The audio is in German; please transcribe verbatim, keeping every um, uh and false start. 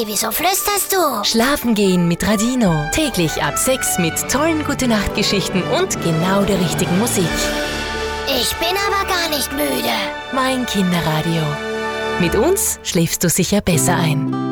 Hey, wieso flüsterst du? Schlafen gehen mit Radino. Täglich ab sechs mit tollen Gute-Nacht-Geschichten und genau der richtigen Musik. Ich bin aber gar nicht müde. Mein Kinderradio. Mit uns schläfst du sicher besser ein.